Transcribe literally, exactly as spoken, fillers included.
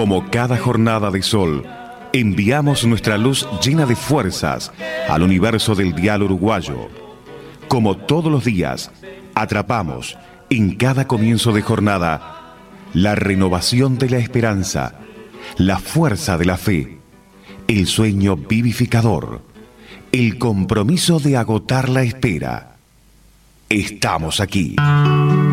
Como cada jornada de sol, enviamos nuestra luz llena de fuerzas al universo del dial uruguayo. Como todos los días, atrapamos en cada comienzo de jornada la renovación de la esperanza, la fuerza de la fe, el sueño vivificador, el compromiso de agotar la espera. Estamos aquí.